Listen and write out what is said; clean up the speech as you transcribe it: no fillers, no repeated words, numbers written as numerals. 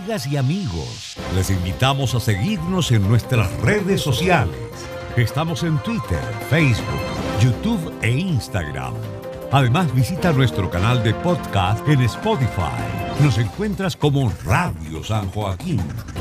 Amigas y amigos, les invitamos a seguirnos en nuestras redes sociales. Estamos en Twitter, Facebook, YouTube e Instagram. Además, visita nuestro canal de podcast en Spotify. Nos encuentras como Radio San Joaquín.